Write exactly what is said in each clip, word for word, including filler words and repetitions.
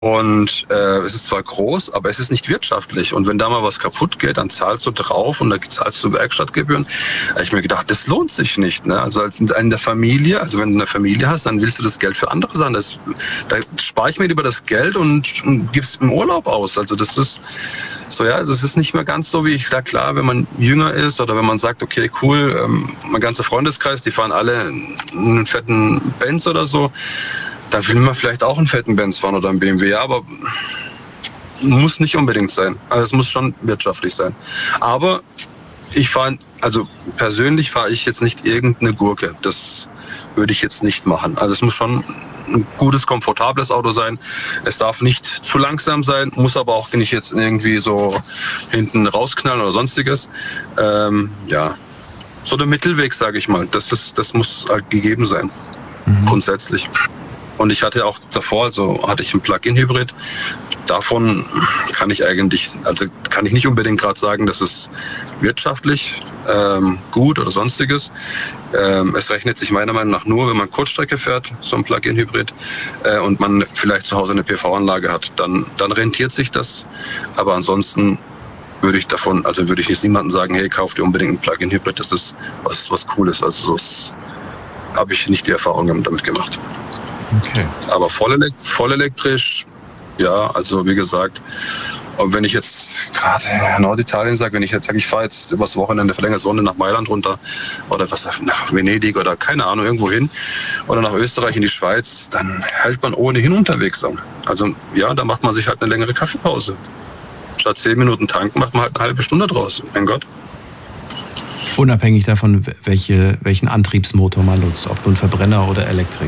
Und äh, es ist zwar groß, aber es ist nicht wirtschaftlich. Und wenn da mal was kaputt geht, dann zahlst du drauf und dann zahlst du Werkstattgebühren. Da habe ich mir gedacht, das lohnt sich nicht. Ne? Also als in der Familie, also wenn du eine Familie hast, dann willst du das Geld für andere Sachen. Das, da spare ich mir lieber das Geld und, und gib's im Urlaub aus. Also das ist so, ja, also es ist nicht mehr ganz so wie ich, da klar, wenn man jünger ist oder wenn man sagt, okay, cool, ähm, mein ganzer Freundeskreis, die fahren alle einen fetten Benz oder so. Da will man vielleicht auch einen fetten Benz fahren oder einen B M W, aber muss nicht unbedingt sein. Also es muss schon wirtschaftlich sein. Aber ich fahre, also persönlich fahre ich jetzt nicht irgendeine Gurke. Das würde ich jetzt nicht machen. Also es muss schon ein gutes, komfortables Auto sein. Es darf nicht zu langsam sein, muss aber auch nicht jetzt irgendwie so hinten rausknallen oder sonstiges. Ähm, ja, so der Mittelweg, sage ich mal. Das ist, das muss halt gegeben sein, mhm. grundsätzlich. Und ich hatte auch davor, also hatte ich einen Plug-in-Hybrid. Davon kann ich eigentlich, also kann ich nicht unbedingt gerade sagen, dass es wirtschaftlich ähm, gut oder sonstiges. Ähm, es rechnet sich meiner Meinung nach nur, wenn man Kurzstrecke fährt, so ein Plug-in-Hybrid, äh, und man vielleicht zu Hause eine P V-Anlage hat, dann, dann rentiert sich das. Aber ansonsten würde ich davon, also würde ich jetzt niemandem sagen, hey, kauf dir unbedingt einen Plug-in-Hybrid, das ist was, was Cooles. Also so habe ich nicht die Erfahrung damit gemacht. Okay. Aber voll, elekt- voll elektrisch, ja, also wie gesagt, und wenn ich jetzt gerade Norditalien sage, wenn ich jetzt sage, ich fahre jetzt übers Wochenende, verlängertes Wochenende nach Mailand runter oder was nach Venedig oder keine Ahnung, irgendwo hin oder nach Österreich in die Schweiz, dann hält man ohnehin unterwegs an. Also ja, da macht man sich halt eine längere Kaffeepause. Statt zehn Minuten tanken macht man halt eine halbe Stunde draus. Mein Gott. Unabhängig davon, welche, welchen Antriebsmotor man nutzt, ob nun Verbrenner oder Elektrik.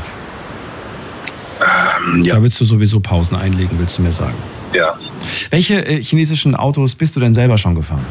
Ähm, ja. Da willst du sowieso Pausen einlegen, willst du mir sagen? Ja. Welche äh, chinesischen Autos bist du denn selber schon gefahren?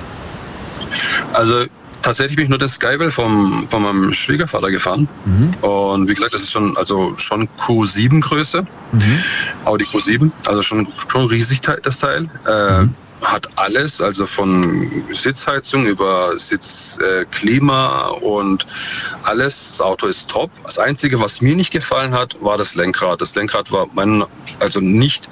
Also tatsächlich bin ich nur den Skywell vom, von meinem Schwiegervater gefahren. Mhm. Und wie gesagt, das ist schon, also schon Q sieben Größe. Mhm. Audi Q sieben, also schon, schon riesig das Teil. Äh, mhm. Hat alles, also von Sitzheizung über Sitzklima äh, und alles. Das Auto ist top. Das Einzige, was mir nicht gefallen hat, war das Lenkrad. Das Lenkrad war mein, also nicht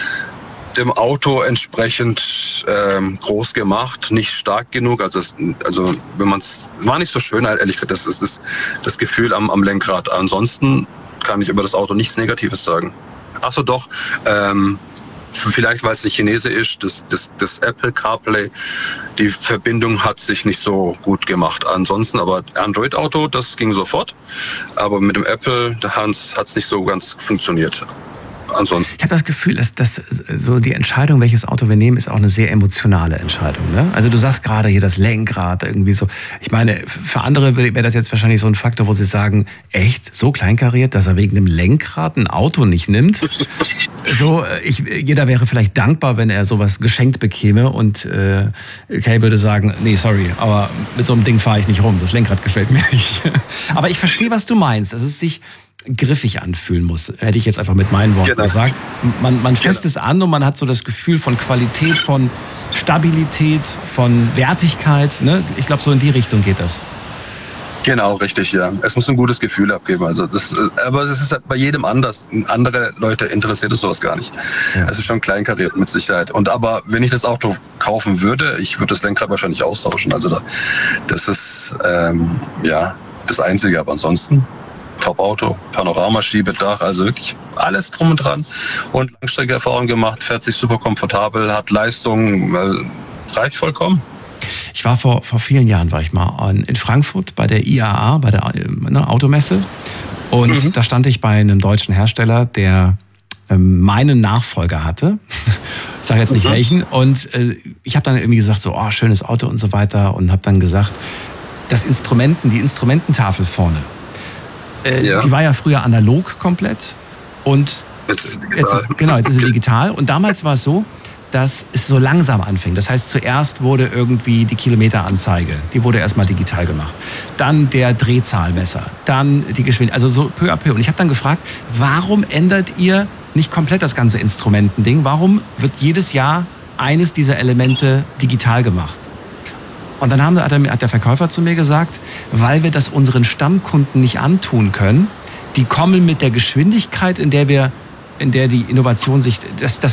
dem Auto entsprechend ähm, groß gemacht, nicht stark genug. Also, es, also wenn man es war nicht so schön, ehrlich gesagt, das ist das, das Gefühl am, am Lenkrad. Ansonsten kann ich über das Auto nichts Negatives sagen. Achso, doch. Ähm, Vielleicht, weil es nicht Chinese ist, das, das, das Apple CarPlay, die Verbindung hat sich nicht so gut gemacht. Ansonsten aber Android-Auto, das ging sofort. Aber mit dem Apple, da hat es nicht so ganz funktioniert. Ansonsten. Ich habe das Gefühl, dass, dass so die Entscheidung, welches Auto wir nehmen, ist auch eine sehr emotionale Entscheidung. Ne? Also du sagst gerade hier das Lenkrad irgendwie so. Ich meine, für andere wäre das jetzt wahrscheinlich so ein Faktor, wo sie sagen, echt, so kleinkariert, dass er wegen einem Lenkrad ein Auto nicht nimmt. So, ich, jeder wäre vielleicht dankbar, wenn er sowas geschenkt bekäme und äh, Kay würde sagen, nee, sorry, aber mit so einem Ding fahre ich nicht rum, das Lenkrad gefällt mir nicht. Aber ich verstehe, was du meinst, dass es sich griffig anfühlen muss, hätte ich jetzt einfach mit meinen Worten genau. gesagt. Man, man fasst genau. es an und man hat so das Gefühl von Qualität, von Stabilität, von Wertigkeit. Ne? Ich glaube, so in die Richtung geht das. Genau, richtig, ja. Es muss ein gutes Gefühl abgeben. Also das, aber es ist halt bei jedem anders. Andere Leute interessiert es sowas gar nicht. Ja. Es ist schon kleinkariert mit Sicherheit. Und aber wenn ich das Auto kaufen würde, ich würde das Lenkrad wahrscheinlich austauschen. Also da, das ist ähm, ja das Einzige. Aber ansonsten Top-Auto, Panorama-Schiebedach, also wirklich alles drum und dran. Und Langstrecke-Erfahrung gemacht, fährt sich super komfortabel, hat Leistung, äh, reicht vollkommen. Ich war vor, vor vielen Jahren, war ich mal in Frankfurt bei der I A A, bei der ne, Automesse. Und mhm. da stand ich bei einem deutschen Hersteller, der ähm, meinen Nachfolger hatte. Ich sage jetzt nicht mhm. welchen. Und äh, ich habe dann irgendwie gesagt, so, oh, schönes Auto und so weiter. Und habe dann gesagt, das Instrumenten, die Instrumententafel vorne, Äh, ja. die war ja früher analog komplett und jetzt ist sie digital. Jetzt, genau, jetzt ist sie digital. Und damals war es so, dass es so langsam anfing. Das heißt, zuerst wurde irgendwie die Kilometeranzeige, die wurde erstmal digital gemacht. Dann der Drehzahlmesser, dann die Geschwindigkeit, also so peu à peu. Und ich habe dann gefragt, warum ändert ihr nicht komplett das ganze Instrumentending? Warum wird jedes Jahr eines dieser Elemente digital gemacht? Und dann haben, hat der Verkäufer zu mir gesagt, weil wir das unseren Stammkunden nicht antun können. Die kommen mit der Geschwindigkeit, in der wir in der die Innovation sich, das, das